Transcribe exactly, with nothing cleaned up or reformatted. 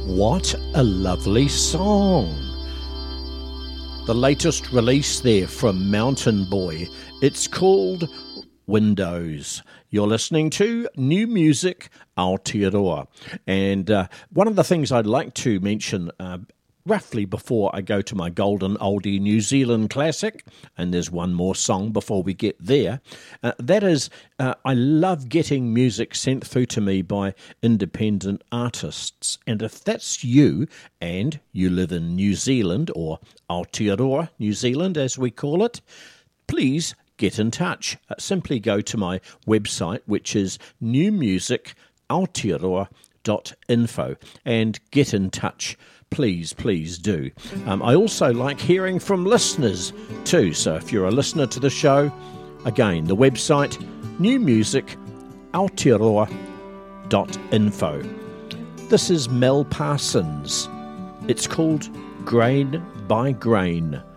What a lovely song. The latest release there from Mountain Boy. It's called Windows. You're listening to New Music Aotearoa. And uh, one of the things I'd like to mention uh, roughly before I go to my golden oldie New Zealand classic, and there's one more song before we get there, uh, that is, uh, I love getting music sent through to me by independent artists. And if that's you, and you live in New Zealand, or Aotearoa, New Zealand as we call it, please get in touch. Uh, simply go to my website, which is new music aotearoa dot info, and get in touch. Please, please do. Um, I also like hearing from listeners too. So if you're a listener to the show, again, the website, new music aotearoa dot info. This is Mel Parsons. It's called Grain by Grain.